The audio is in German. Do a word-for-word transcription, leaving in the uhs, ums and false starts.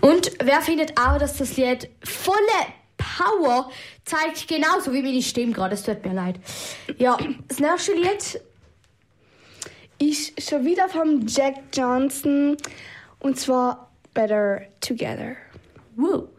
Und wer findet auch, dass das Lied volle Power zeigt, genauso wie meine Stimme gerade. Es tut mir leid. Ja, das nächste Lied ist schon wieder von Jack Johnson und zwar Better Together. Woo.